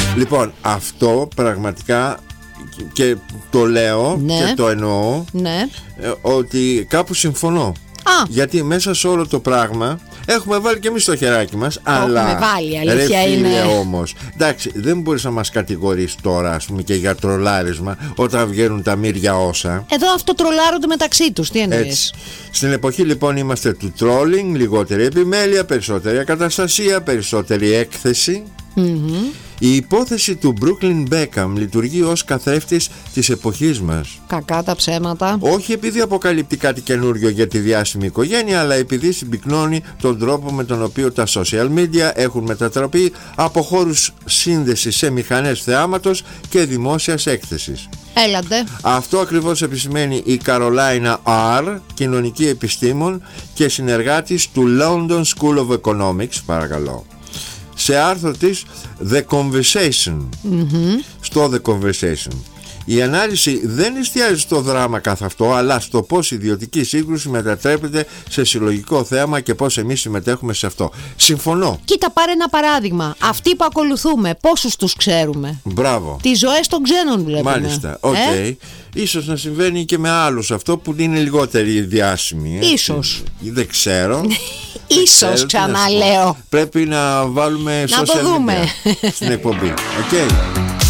Λοιπόν, αυτό πραγματικά, και το λέω, ναι, και το εννοώ, ναι, ότι κάπου συμφωνώ. Γιατί μέσα σε όλο το πράγμα έχουμε βάλει και εμείς το χεράκι μας. Αλλά έχουμε βάλει, αλήθεια ρε φίλε, είναι. όμως, εντάξει, δεν μπορείς να μας κατηγορείς τώρα, ας πούμε, και για τρολάρισμα όταν βγαίνουν τα μύρια όσα. Εδώ αυτό τρολάρονται μεταξύ τους, τι εννοείς? Στην εποχή λοιπόν είμαστε του trolling, λιγότερη επιμέλεια, περισσότερη ακαταστασία, περισσότερη έκθεση. Η υπόθεση του Brooklyn Beckham λειτουργεί ως καθρέφτης της εποχής μας. Κακά τα ψέματα. Όχι επειδή αποκαλύπτει κάτι καινούριο για τη διάσημη οικογένεια, αλλά επειδή συμπυκνώνει τον τρόπο με τον οποίο τα social media έχουν μετατραπεί από χώρους σύνδεσης σε μηχανές θεάματος και δημόσιας έκθεσης. Έλατε. Αυτό ακριβώς επισημαίνει η Καρολάινα R, κοινωνική επιστήμον και συνεργάτης του London School of Economics, παρακαλώ, σε άρθρο της The Conversation. Στο The Conversation. Η ανάλυση δεν εστιάζει στο δράμα καθ' αυτό, αλλά στο πώς η ιδιωτική σύγκρουση μετατρέπεται σε συλλογικό θέαμα και πώς εμείς συμμετέχουμε σε αυτό. Συμφωνώ. Κοίτα, πάρε ένα παράδειγμα. Αυτοί που ακολουθούμε, πόσους τους ξέρουμε? Μπράβο. Τις ζωές των ξένων βλέπουμε. Μάλιστα, οκ. Ίσως να συμβαίνει και με άλλους αυτό που είναι λιγότεροι διάσημοι. Ίσως. Δεν ξέρω. Ίσως, ξαναλέω. Πρέπει να βάλουμε να social media στην εκπομπή. Okay.